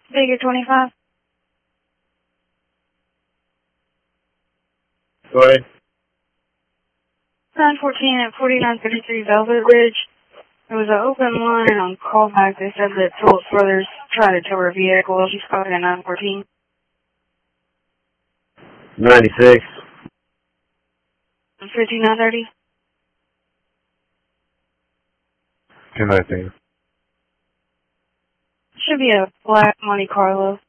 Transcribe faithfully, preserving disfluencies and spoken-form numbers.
Figure twenty-five. Go ahead. nine fourteen at forty-nine thirty-three Velvet Ridge. There was an open line on callback. They said that Phillips Brothers tried to tow her vehicle. She's calling at nine fourteen. ninety-six. fifty-nine thirty. ten nineteen. Should be a black Monte Carlo.